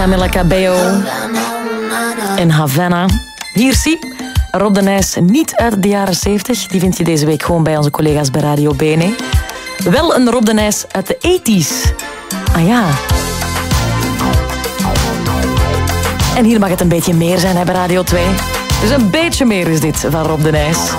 Camila Cabello in Havana. Hier zie Rob de Nijs, niet uit de jaren 70. Die vind je deze week gewoon bij onze collega's bij Radio BNE. Wel een Rob de Nijs uit de 80's. Ah ja. En hier mag het een beetje meer zijn bij Radio 2. Dus een beetje meer is dit van Rob de Nijs.